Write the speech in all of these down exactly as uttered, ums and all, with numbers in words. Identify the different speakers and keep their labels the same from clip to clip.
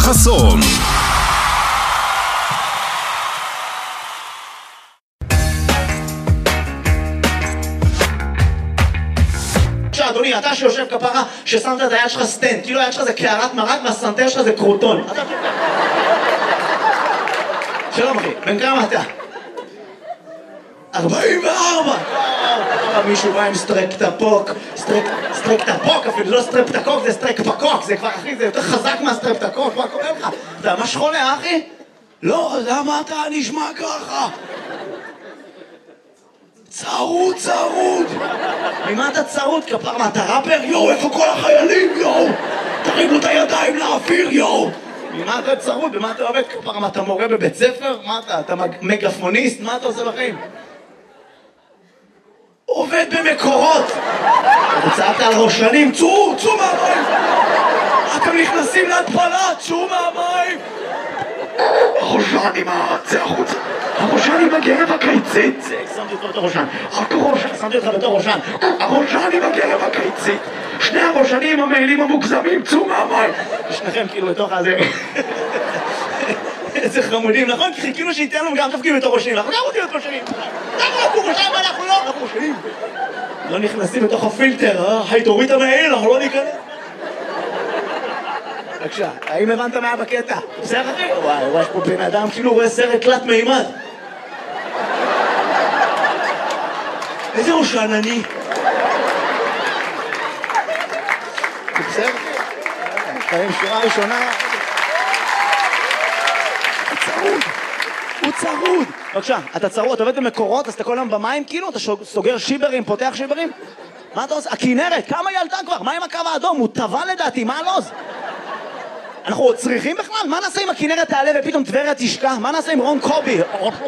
Speaker 1: חסון.
Speaker 2: אדוני, אתה שיושב כפרה ששמת את היד שלך סטנד, כאילו היד שלך זה קערת מרק והסנטר שלך זה קרוטון. שלום אחי, בן כמה אתה? ארבעים וארבע! מישהו בא עם סטרפטפוק, סטרפטפוק אפילו, זה לא סטרפטקוק, זה סטרפטפוק, זה כבר אחי, זה יותר חזק מהסטרפטקוק, מה קורה לך? אתה ממש חולה אחי? לא, למה אתה נשמע ככה? צרוד, צרוד! ממה אתה צרוד? כפר, מה אתה ראפר? יואו, איפה כל החיילים? יואו! תרימו את הידיים לאוויר, יואו! ממה אתה צרוד? במה אתה עובד? כפר, מה אתה מורה בבית ספר? מה אתה? אתה מגפוניסט? מה אתה עושה בחיים? עובד במקורות! אתה צעקת על ראשנים, צאו, צאו מהמים! אתם נכנסים להתפלה, צאו מהמים! הראשני, מה? צא החוצה! הראשני בגרב הקיצית! שמתי אותך בתור ראשן! שמתי אותך בתור ראשן! הראשני בגרב הקיצית! שני הראשנים המעילים המוגזמים, צאו מהמים! שניכם כאילו בתוך הזה... איזה חמודים, נכון? כי חיכינו שייתן לנו גם תפקיד בתור ראשנים, אנחנו גם רוצים להיות ראשנים! אנחנו לא ראשנים, אנחנו לא! אנחנו ראשנים! לא נכנסים בתוך הפילטר, אה? היית הוריד המעיל, אנחנו לא ניכנס! בבקשה, האם הבנת מה בקטע? בסדר אחי? וואי, וואי, יש פה בן אדם כאילו רואה סרט תלת מימד. איזה ראשן אני? בסדר אחי? חיים שורה ראשונה. הוא צרוד. הוא צרוד. בבקשה, אתה צרוד, אתה עובד במקורות, אז אתה כל היום במים כאילו? אתה סוגר שיברים, פותח שיברים? מה אתה עושה? הכינרת, כמה היא עלתה כבר? מה עם הקו האדום? הוא טבע לדעתי, מה הלוז? אנחנו צריכים בכלל? מה נעשה אם הכינרת תעלה ופתאום טבריה תשקע? מה נעשה עם רון קובי?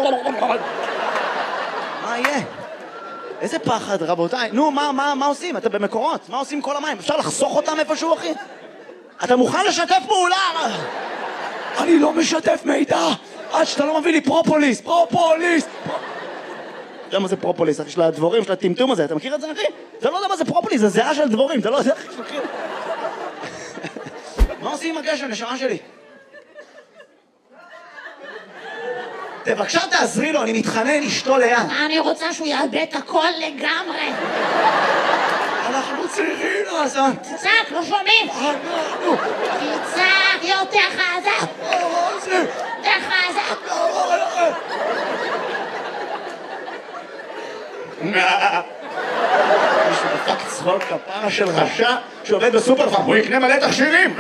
Speaker 2: מה יהיה? איזה פחד, רבותיי. נו, מה, מה, מה עושים? אתה במקורות. מה עושים כל המים? אפשר לחסוך אותם איפשהו, אחי? אתה מוכן לשתף פעולה? אני לא משתף מידע עד שאתה לא מביא לי פרופוליס. פרופוליס! אתה יודע מה זה פרופוליס, אחי? של הדבורים, של הטמטום הזה. אתה מכיר את זה, אחי? אתה לא יודע מה זה פרופוליס, זה זהה של דבורים. אתה לא יודע, אחי, מכיר? מה עושים עם הגשם, נשמה שלי? בבקשה תעזרי לו, אני מתחנן אשתו ליד.
Speaker 3: אני רוצה שהוא יאבד את הכל לגמרי.
Speaker 2: אנחנו צריכים לעשות.
Speaker 3: תצעק, לא שומעים.
Speaker 2: אנחנו.
Speaker 3: תצעק יותר חזק. יותר חזק.
Speaker 2: מישהו דפק צחוק כפרה של רשע שעובד בסופרפארם, הוא יקנה מלא תכשירים.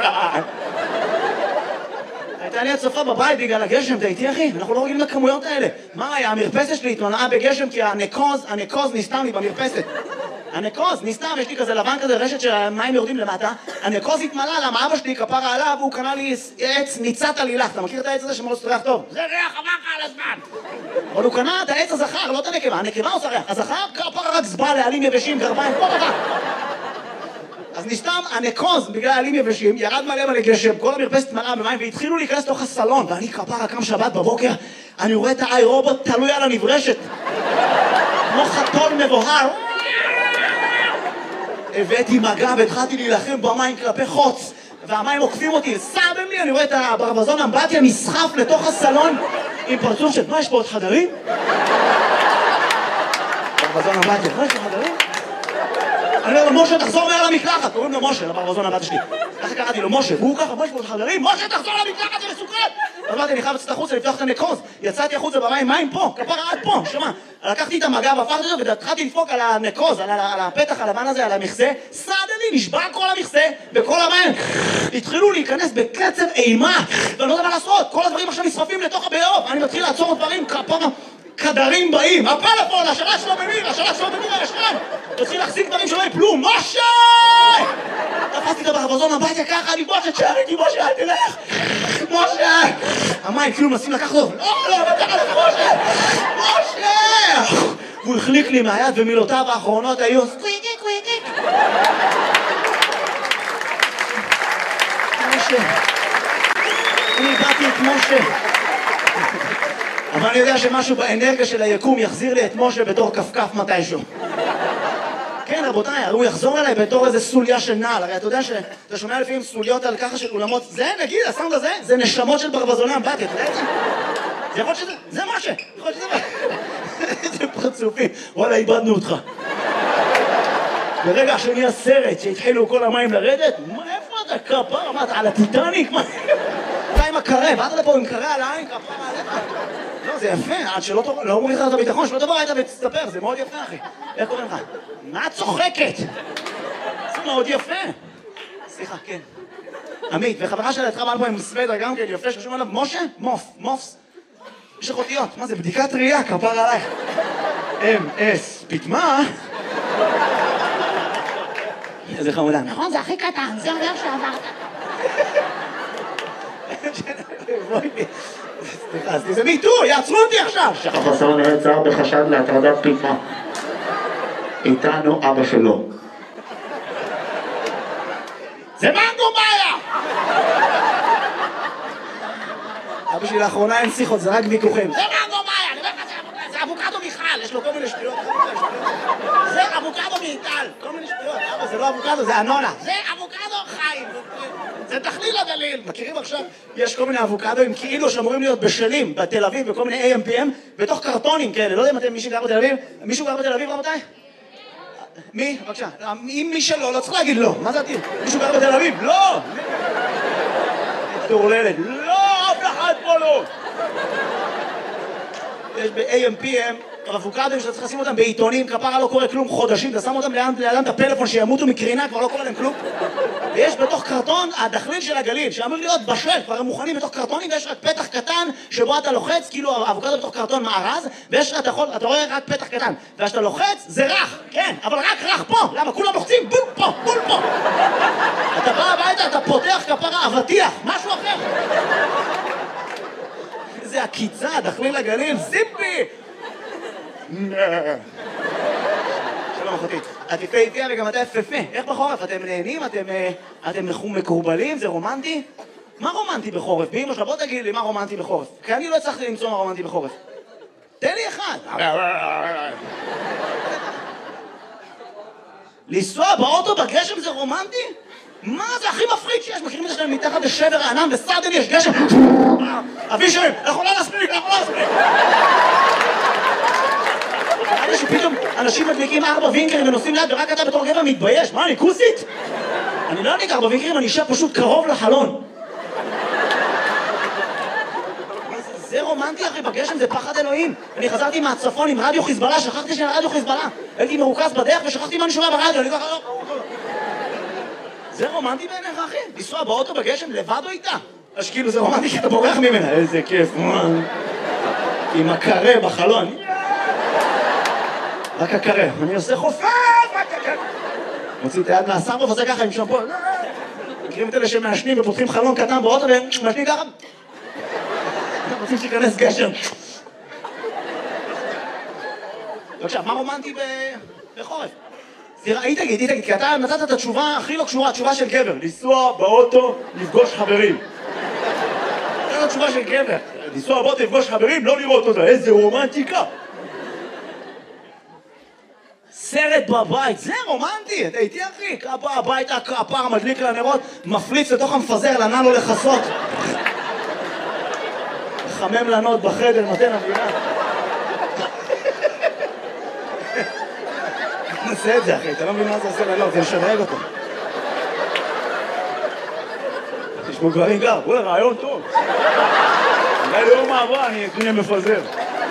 Speaker 2: הייתה לי הצפה בבית בגלל הגשם, אתה איתי אחי? אנחנו לא רגילים לכמויות האלה. מה היה? המרפסת שלי התמלאה בגשם כי הנקוז, הנקוז נסתם לי במרפסת. הנקוז נסתם, יש לי כזה לבן כזה, רשת שהמים יורדים למטה. הנקוז התמלא, למה אבא שלי כפרה עליו, הוא קנה לי עץ ניצת עלילך. אתה מכיר את העץ הזה שמאוד ריח טוב?
Speaker 3: זה ריח עבר על הזמן.
Speaker 2: אבל הוא קנה את העץ הזכר, לא את הנקבה. הנקבה עושה ריח. הזכר כפרה רק זבא לעלים יבשים, גרביים, פה דבר. אז נסתם הנקוז בגלל העלים יבשים, ירד מלא מלא גשם, כל המרפסת מלאה במים והתחילו להיכנס לתוך הסלון. ואני כפרה קם שבת בבוקר, אני רואה את האי רובוט תלוי על הנברשת. כמו חתול מבוהר. הבאתי מגע והתחלתי להילחם במים כלפי חוץ והמים עוקפים אותי, סתם לי, אני רואה את הברווזון אמבטיה נסחף לתוך הסלון עם פרצוף של מה יש פה עוד חדרים? ברווזון אמבטיה, מה יש פה חדרים? אני אומר לו, משה תחזור מעל המקלחת, קוראים לו משה, לברווזון אמבטיה שלי, ככה קראתי לו משה, והוא ככה, מה יש פה עוד חדרים? משה תחזור למקלחת, זה מסוכן! אז אמרתי, אני חייב לצאת החוצה, לפתוח את הנקוז, יצאתי החוצה במים, מים פה, כפרה עד פה, שמה, לקחתי את המגע והפכתי אותו והתחלתי לדפוק על הנקוז, על הפתח הלבן הזה, על המכסה, סעד לי, נשבע כל המכסה, וכל המים התחילו להיכנס בקצב אימה, ואני לא יודע מה לעשות, כל הדברים עכשיו נשרפים לתוך הביוב, אני מתחיל לעצור דברים, כפרה, כדרים באים, הפלאפון, השלט שלו במיר, השלט שלו במיר הישן, התחיל להחזיק דברים שלא יפלו, משה! תפסתי את הברווזון אמבטיה ככה, אני משה, תשאר איתי, משה, אל תלך! משה! המים כאילו מנסים לקחת אותו, לא, לא, לא ככה לך, משה! משה! הוא החליק לי מהיד ומילותיו האחרונות היו סקוויקי, קוויקי! משה! אני באתי את משה! אבל אני יודע שמשהו באנרגיה של היקום יחזיר לי את משה בתור כפכף מתישהו. כן, רבותיי, הוא יחזור אליי בתור איזה סוליה של נעל. הרי אתה יודע שאתה שומע לפעמים סוליות על ככה של אולמות, זה נגיד, הסאונד הזה, זה נשמות של ברווזוני אמבטיה, אתה יודע את זה? זה יכול שזה, זה מה ש... יכול שזה מה... איזה פרצופים, וואלה, איבדנו אותך. ברגע שנהיה סרט שהתחילו כל המים לרדת, איפה אתה כפר? מה אתה על הטיטניק? אתה עם הקרה, באת לפה עם קרה על העין, כפר עליך. לא, זה יפה, עד שלא אומרים לך את הביטחון, שלא תבוא היית ותסתפר, זה מאוד יפה, אחי. איך קוראים לך? מה את צוחקת? זה מאוד יפה. סליחה, כן. עמית, וחברה שלה התחרה פה עם סוודר גם כן, יפה, ששום עליו, משה? מוף, מופס. יש לך אותיות, מה זה, בדיקת ראייה, כפר עלייך. אם אס, פתמה. איזה חמודה.
Speaker 3: נכון, זה הכי קטן, זה אומר שעברת.
Speaker 2: סליחה, זה מיטו, יעצרו אותי עכשיו!
Speaker 1: החסר נעצר בחשד להטרדת פתמה. איתנו אבא שלו.
Speaker 2: זה מנגו מאיה! אבא שלי לאחרונה אין שיחות, זה רק ויכוחים.
Speaker 3: זה מנגו מאיה, אני אומר לך, זה אבוקדו מיכל,
Speaker 2: יש לו כל מיני שטויות. זה אבוקדו מאיטל, כל מיני שטויות. אבא, זה לא אבוקדו, זה אנונה.
Speaker 3: זה אבוקדו חיים.
Speaker 2: זה תכליל הגליל. מכירים עכשיו? יש כל מיני אבוקדואים כאילו שאמורים להיות בשלים בתל אביב, בכל מיני איי אם פי אם, בתוך קרטונים כאלה. לא יודע אם אתם מישהו גר בתל אביב? מישהו גר בתל אביב, רבותיי? מי? בבקשה. אם מי שלא, לא צריך להגיד לא. מה זה עתיד? מישהו גר בתל אביב? לא! תורללת. לא! אף אחד פה לא! יש ב-איי אם פי אם אבוקדואים שאתה צריך לשים אותם בעיתונים, כפרה לא קורה כלום חודשים, אתה שם אותם לידם את הפלאפון שימותו מקרינה, כבר לא קורה להם כלום. ויש בתוך קרטון הדחליל של הגליל, שאמור להיות בשל, כבר הם מוכנים בתוך קרטונים, ויש רק פתח קטן שבו אתה לוחץ, כאילו האבוקדו בתוך קרטון מארז, ויש אתה יכול, אתה רואה רק פתח קטן, וכשאתה לוחץ זה רך, כן, אבל רק רך פה, למה? כולם לוחצים בול פה, בול פה. אתה בא הביתה, אתה פותח כפרה אבטיח, משהו אחר. איזה עקיצה, דחליל הגליל, זיפי! שלום אחותי, את יפה איתי וגם אתה יפה. איך בחורף? אתם נהנים? אתם מקורבלים? זה רומנטי? מה רומנטי בחורף? באמא שלה, בוא תגיד לי מה רומנטי בחורף, כי אני לא הצלחתי למצוא מה רומנטי בחורף. תן לי אחד. לנסוע באוטו בגשם זה רומנטי? מה זה הכי מפחיד שיש? מכירים את זה שלהם מתחת לשבר הענן וסרדן יש גשם? אבי שרים, אנחנו לא נספיק, אנחנו לא נספיק. נראה לי שפתאום אנשים מדליקים ארבע וינקרים ונוסעים ליד ורק אתה בתור גבר מתבייש. מה, אני כוסית? אני לא אדליק ארבע וינקרים, אני אשב פשוט קרוב לחלון. זה רומנטי אחי, בגשם זה פחד אלוהים. אני חזרתי מהצפון עם רדיו חיזבאללה, שכחתי שאני רדיו חיזבאללה. הייתי מרוכז בדרך ושכחתי מה אני שומע ברדיו, אני ככה לא... זה רומנטי בעיניך אחי? לנסוע באוטו בגשם לבד או איתה? אז כאילו זה רומנטי כי אתה בורח ממנה. איזה כיף, מן. עם הקרה בחלון. רק הקרה. אני עושה חופף, רק הקרה. מוציא את היד מהסרבו ועושה ככה עם שמפו. מכירים את אלה שמעשנים ופותחים חלון קטן באוטו ומעשנים ככה. רוצים שיכנס גשם. בבקשה, מה רומנטי בחורף? היא תגיד, היא תגיד, כי אתה נתת את התשובה הכי לא קשורה, התשובה של גבר. לנסוע באוטו, לפגוש חברים. זאת התשובה של גבר. לנסוע באוטו, לפגוש חברים, לא לראות אותה. איזה רומנטיקה. סרט בבית, זה רומנטי. אתה איתי אחי, כפה הביתה, הפער מדליק לנרות, מפליץ לתוך המפזר, לנע לו לחסות. חמם לנות בחדר, נותן אווירה. נעשה את זה אחי, אתה לא מבין מה זה עושה לנות, זה משדרג אותו. תשמעו גברים גר, וואלה רעיון טוב. אולי ליום מעברה אני אקנה מפזר.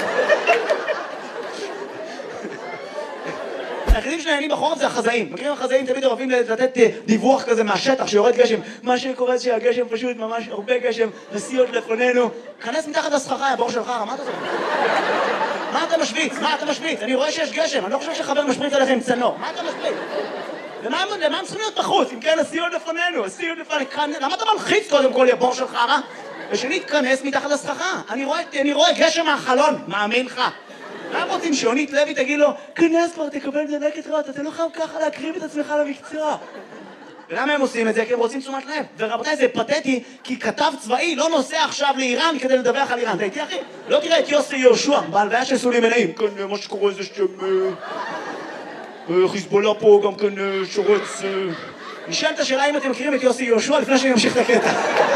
Speaker 2: היחידים שנהנים בחורף זה החזאים. מכירים החזאים תמיד אוהבים לתת דיווח כזה מהשטח שיורד גשם. מה שקורה זה שהגשם פשוט ממש הרבה גשם, נסיעות לפנינו. כנס מתחת לסככה, הבור שלך, מה אתה עושה? מה אתה משוויץ? מה אתה משוויץ? אני רואה שיש גשם, אני לא חושב שחבר משפריץ עליכם עם צנור. מה אתה משוויץ? למה הם צריכים להיות בחוץ? אם כן, נסיעות לפנינו, נסיעות לפנינו. למה אתה מלחיץ קודם כל הבור שלך, רע? ושנתכנס מתחת לסככה. אני רואה גשם מהחלון, מאמין לך. למה רוצים שיונית לוי תגיד לו, כנס כבר, תקבל דלקת רעות, אתה לא חייב ככה להקריב את עצמך למקצוע. ולמה הם עושים את זה? כי הם רוצים תשומת לב. ורבותיי, זה פתטי, כי כתב צבאי לא נוסע עכשיו לאיראן כדי לדווח על איראן. אתה איתי אחי? לא תראה את יוסי יהושע, בהלוויה של סולימאני. כן, מה שקורה זה שם... חיזבאללה פה גם כן שורץ... נשאלת השאלה אם אתם מכירים את יוסי יהושע לפני שאני אמשיך את הקטע.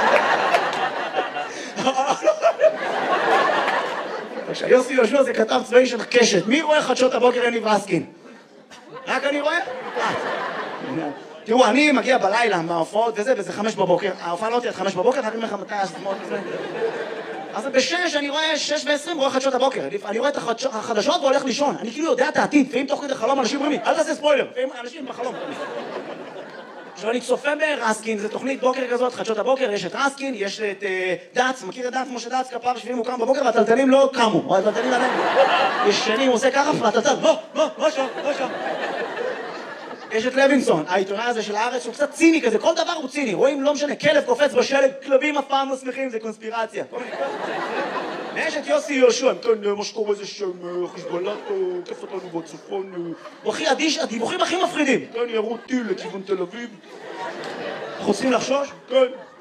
Speaker 2: יוסי יהושע זה כתב צבאי של קשת. מי רואה חדשות הבוקר יניב רסקין? רק אני רואה? תראו, אני מגיע בלילה מההופעות וזה, וזה חמש בבוקר. ההופעה לא תהיה עד חמש בבוקר, אני אומר לך מתי השמות וזה. אז בשש אני רואה שש ועשרים, רואה חדשות הבוקר. אני רואה את החדשות והולך לישון. אני כאילו יודע את העתיד, ואם תוך כדי חלום אנשים אומרים לי, אל תעשה ספוילר, ואם אנשים בחלום. עכשיו אני צופה ברסקין, זו תוכנית בוקר כזאת, חדשות הבוקר, יש את רסקין, יש את דץ, מכיר את דץ, משה דץ, כפר שביעים הוא קם בבוקר והטלטלים לא קמו, או הטלטלים עליהם. ישנים, הוא עושה ככה, והטלטל, בוא, בוא, בוא שם, בוא שם. יש את לוינסון, העיתונאי הזה של הארץ, שהוא קצת ציני כזה, כל דבר הוא ציני, רואים, לא משנה, כלב קופץ בשלג, כלבים אף פעם לא שמחים, זה קונספירציה. ויש את יוסי יהושע, כן, מה שקורה זה שם, חיזבאללה, כיף אותנו בצפון, הוא הכי אדיש, הדיווחים הכי מפחידים. כן, ירו טיל לכיוון תל אביב. אנחנו צריכים לחשוש? כן.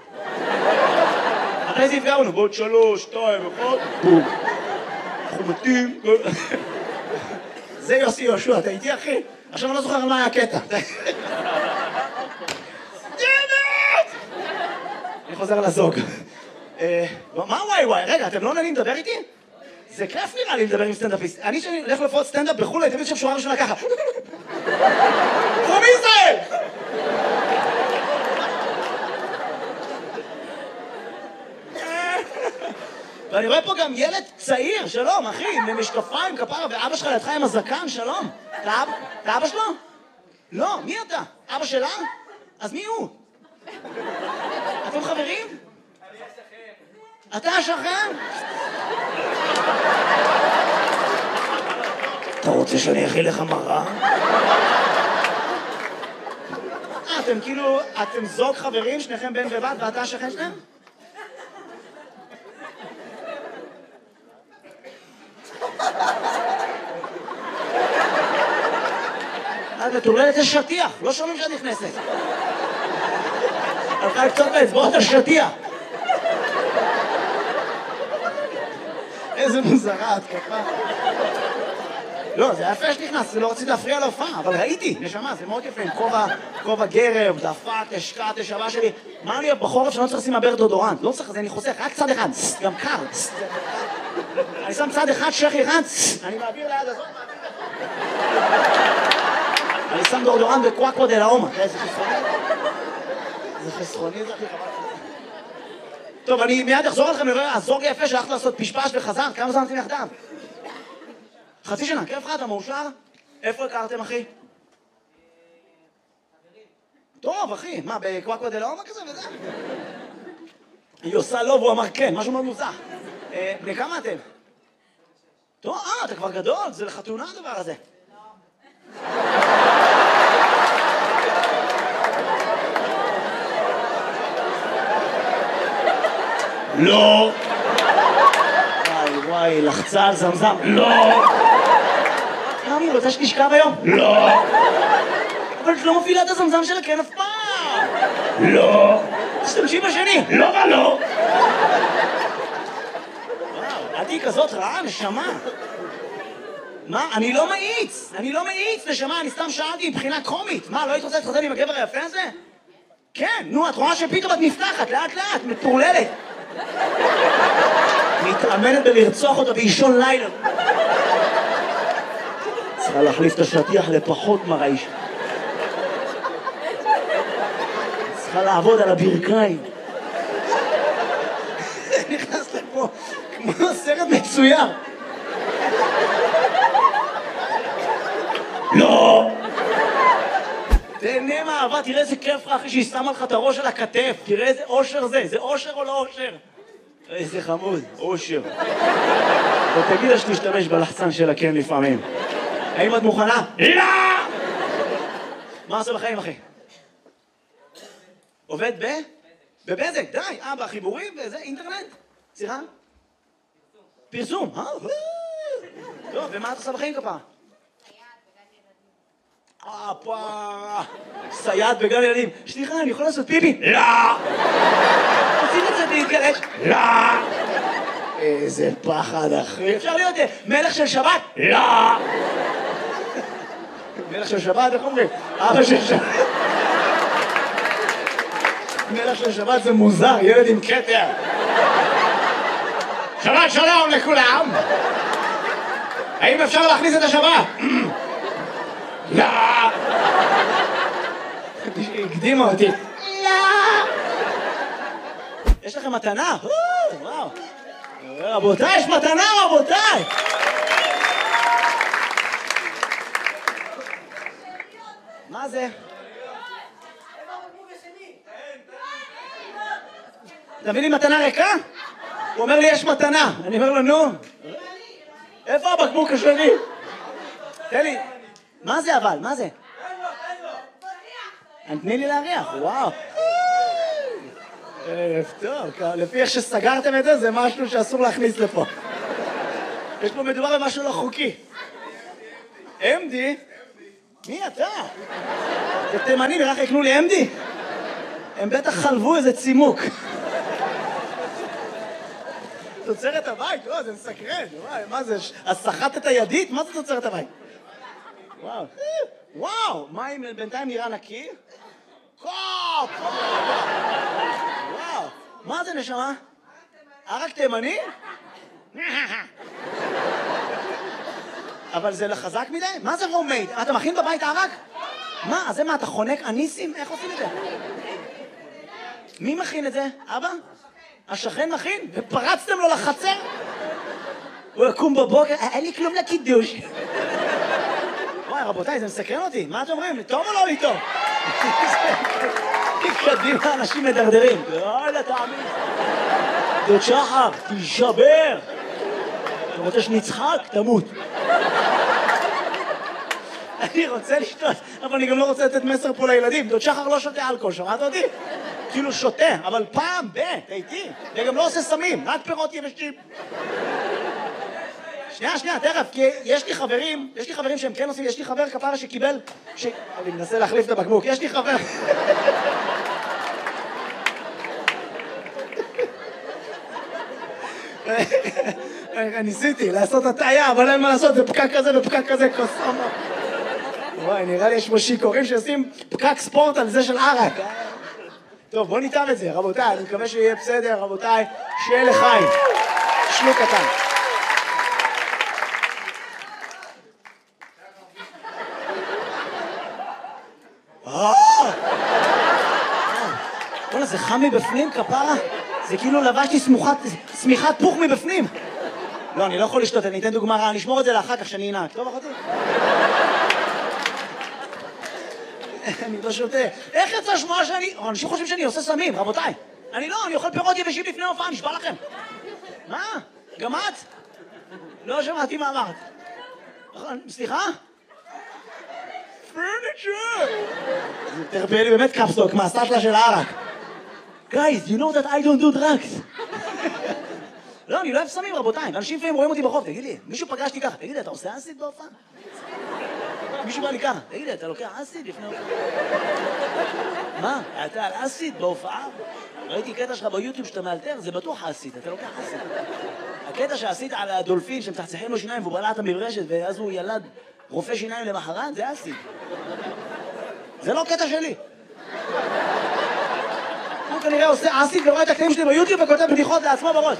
Speaker 2: מתי זה יפגע לנו? בעוד שלוש, שתיים, אחד, בום. אנחנו מתים, כן. זה יוסי יהושע, אתה איתי אחי? עכשיו אני לא זוכר על מה היה הקטע. דמת! אני חוזר לזוג. מה וואי וואי? רגע, אתם לא נהנים לדבר איתי? זה כיף נראה לי לדבר עם סטנדאפיסט. אני שאני הולך לפחות סטנדאפ בחו"ל, הייתי שם שורה ראשונה ככה. פרום ישראל! ואני רואה פה גם ילד צעיר, שלום, אחי, עם משקפיים, כפרה, ואבא שלך לידך עם הזקן, שלום. אתה אבא שלו? לא, מי אתה? אבא שלה? אז מי הוא? אתם חברים? אתה השכן? אתה רוצה שאני אכיל לך מראה? אה, אתם כאילו, אתם זוג חברים, שניכם בן ובת, ואתה השכן שלהם? את מטורללת לשטיח, לא שומעים שאת נכנסת. הלכה קצת באצבעות השטיח. איזה מוזרה, את ככה. לא, זה היה יפה שנכנס, לא רציתי להפריע להופעה, אבל ראיתי, נשמה, זה מאוד יפה, עם כובע גרב, דפק, השקעת, השבה שלי. מה לי בחורף שאני לא צריך לשים מעבר דודורנט? לא צריך, זה אני חוסך, רק צד אחד, גם קר. אני שם צד אחד, שכי אחד, אני מעביר ליד הזאת, אני שם דודורנט בקוואקו דה לאומה. איזה חסרוני? זה חסרוני, זה הכי חבל. טוב, אני מיד אחזור לכם, נראה, הזוג יפה שהלכת לעשות פשפש וחזר, כמה זמן אתם יחדיו? חצי שנה, כיף לך, אתה מאושר? איפה הכרתם, אחי? טוב, אחי, מה, בקוואקו דה לאומה כזה וזה? היא עושה לא, והוא אמר כן, משהו מאוד מוזר. בני כמה אתם? טוב, אה, אתה כבר גדול, זה לחתונה הדבר הזה. לא. וואי וואי, לחצה על זמזם. לא. כמה, רוצה שתשכב היום? לא. אבל את לא מפעילה את הזמזם שלה, כן, אף פעם. לא. תשתמשי בשני. לא ולא. וואו, אל תהי כזאת רעה, נשמה. מה? אני לא מאיץ. אני לא מאיץ, נשמה, אני סתם שאלתי מבחינה קומית. מה, לא היית רוצה להתחתן עם הגבר היפה הזה? כן, נו, את רואה שפתאום את נפתחת, לאט לאט, מטורללת. מתאמנת בלרצוח אותה באישון לילה. צריכה להחליף את השטיח לפחות מרעיש. צריכה לעבוד על הברכיים. נכנס לפה כמו סרט מצויר. לא! תהנה מהאהבה, תראה איזה כיף לך אחי שהיא שמה לך את הראש על הכתף. תראה איזה אושר זה, זה אושר או לא אושר? איזה חמוד, אושר. ותגיד לה שתשתמש בלחצן שלה כן לפעמים. האם את מוכנה? לא! מה עושה בחיים אחי? עובד ב? בבזק, די, אה, בחיבורים וזה, אינטרנט? סליחה? פרסום. פרסום, אה? טוב, ומה את עושה בחיים כפה? אה, פה... סייעת בגן ילדים. סליחה, אני יכול לעשות פיפי? לא! עושים את זה להתגלש? לא! איזה פחד, אחי. אפשר להיות מלך של שבת? לא! מלך של שבת, איך אומרים? אבא של שבת. מלך של שבת זה מוזר, ילד עם כתר. שבת שלום לכולם. האם אפשר להכניס את השבת? לא. הקדימה אותי.
Speaker 3: לא!
Speaker 2: יש לכם מתנה? וואו. רבותיי, יש מתנה, רבותיי. מה זה? אתה מביא לי מתנה ריקה? הוא אומר לי, יש מתנה. אני אומר לו, נו. איפה הבקבוק השני? תן לי. מה זה אבל? מה זה? תני לי להריח, וואו. ערב טוב, לפי איך שסגרתם את זה, זה משהו שאסור להכניס לפה. יש פה מדובר במשהו לא חוקי. אמדי? מי אתה? זה תימני, ורק יקנו לי אמדי? הם בטח חלבו איזה צימוק. תוצרת הבית? לא, זה מסקרן. מה זה? אז סחטת הידית? מה זה תוצרת הבית? וואו. וואו, מים בינתיים נראה נקי? קופ! וואו, מה זה נשמה? ערק תימני? אבל זה לחזק מדי? מה זה הומייד? אתה מכין בבית ערק? מה? אז זה מה, אתה חונק אניסים? איך עושים את זה? מי מכין את זה? אבא? השכן מכין? ופרצתם לו לחצר? הוא יקום בבוקר, אין לי כלום לקידוש. וואי, רבותיי, זה מסקרן אותי. מה אתם אומרים? טוב או לא לי טוב? קדימה, אנשים מדרדרים. יאללה, תאמין. דוד שחר, תישבר. אתה רוצה שנצחק? תמות. אני רוצה לשתות, אבל אני גם לא רוצה לתת מסר פה לילדים. דוד שחר לא שותה אלכוהול, שמעת אותי? כאילו שותה, אבל פעם ב, תהייתי. וגם לא עושה סמים, רק פירות יבשים. שנייה, שנייה, תכף, כי יש לי חברים, יש לי חברים שהם כן עושים, יש לי חבר כפרה שקיבל, ש... אני מנסה להחליף את הבקבוק, יש לי חבר... ניסיתי לעשות הטעיה, אבל אין מה לעשות, זה פקק כזה ופקק כזה, קוסומו. וואי, נראה לי יש פה שיקורים שעושים פקק ספורט על זה של ערק. טוב, בוא ניתן את זה, רבותיי, אני מקווה שיהיה בסדר, רבותיי, שיהיה לחיים. שלוק קטן. וואלה, זה חם מבפנים, כפרה? זה כאילו לבשתי סמיכת פוך מבפנים. לא, אני לא יכול לשתות, אני אתן דוגמה רעה, אני אשמור את זה לאחר כך שאני אנהג. טוב, אחותי? אני לא שותה. איך יצא שמוע שאני... אנשים חושבים שאני עושה סמים, רבותיי. אני לא, אני אוכל פירות יבשים לפני הופעה, נשבע לכם. מה? גם את? לא שמעתי מה אמרת. סליחה? פרניצ'ר! זה תרפא לי באמת קפסוק, מהסטלה של הערק. Guys, you know that I don't do drugs. לא, אני לא אוהב סמים, רבותיי. אנשים לפעמים רואים אותי ברחוב, תגיד לי, מישהו פגשתי ככה, תגיד לי, אתה עושה אסיד בהופעה? מישהו בא לי ככה, תגיד לי, אתה לוקח אסיד לפני הופעה? מה? אתה על אסיד בהופעה? ראיתי קטע שלך ביוטיוב שאתה מאלתר, זה בטוח אסיד, אתה לוקח אסיד. הקטע שעשית על הדולפין שמצחצחים לו שיניים והוא בלע את המברשת ואז הוא ילד רופא שיניים למחרת, זה אסיד. זה לא קטע שלי. הוא כנראה עושה אסיד ורואה את הקטעים שלי ביוטיוב וכותב בדיחות לעצמו בראש.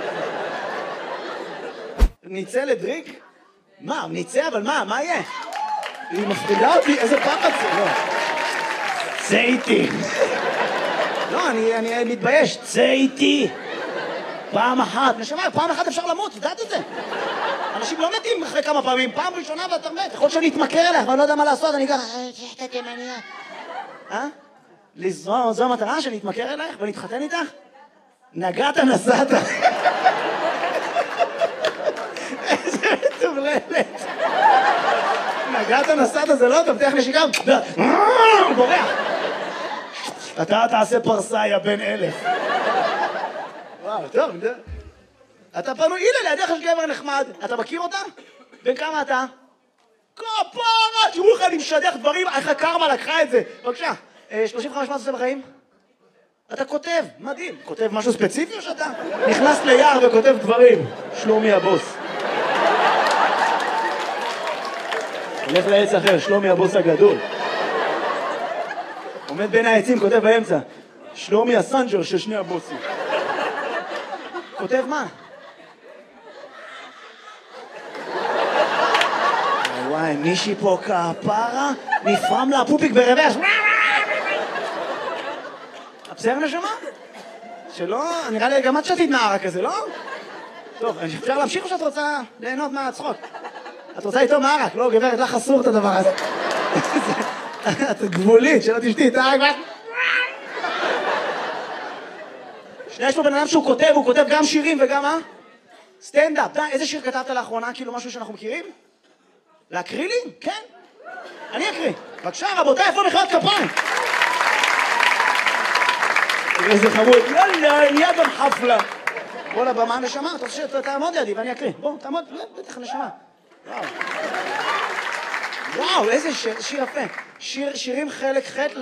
Speaker 2: ניצא לדריק? מה, ניצא? אבל מה? מה יהיה? היא מפחידה אותי, איזה פחד זה? לא. צא איתי. לא, אני מתבייש. צא איתי. פעם אחת. נשמע, פעם אחת אפשר למות, יודעת את זה? אנשים לא מתים אחרי כמה פעמים. פעם ראשונה ואתה מת. יכול שאני אתמכר אליך, אבל אני לא יודע מה לעשות, אני ככה...
Speaker 3: תשתה תימניה.
Speaker 2: אה? זו המטרה שאני אתמכר אלייך ונתחתן איתך? נגעת נסעת. איזה מטורללת. נגעת נסעת זה לא טוב, תכף נשיקה. הוא בורח. אתה תעשה פרסה, יא בן אלף. וואו, טוב. אתה פנוי, הנה לידך יש גבר נחמד. אתה מכיר אותה? בן כמה אתה? כפרה, תראו לך, אני משדך דברים, איך הקרמה לקחה את זה. בבקשה. שלושים וחמש מה אתה עושה בחיים? אתה כותב, מדהים. כותב משהו ספציפי או שאתה נכנס ליער וכותב דברים? שלומי הבוס. הולך לעץ אחר, שלומי הבוס הגדול. עומד בין העצים, כותב באמצע. שלומי הסנג'ר של שני הבוסים. כותב מה? וואי, מישהי פה כפרה, נפרם לה פופיק ברוורס. בסדר נשמה? שלא, נראה לי גם את שתית נערה כזה, לא? טוב, אפשר להמשיך או שאת רוצה ליהנות מהצחוק? את רוצה איתו מערק? לא, גברת, לך אסור את הדבר הזה. את גבולית, שלא תשתי, אתה רק... שנייה, יש פה בן אדם שהוא כותב, הוא כותב גם שירים וגם מה? סטנדאפ. די, איזה שיר כתבת לאחרונה? כאילו משהו שאנחנו מכירים? להקריא לי? כן. אני אקריא. בבקשה, רבותיי, איפה מחיאות כפיים? איזה חמוד. יאללה, נהיה גם חפלה. בוא לבמה נשמה, אתה רוצה שתעמוד לידי ואני אקריא. בוא, תעמוד, בטח נשמה. וואו. וואו, איזה שיר יפה. שירים חלק ח'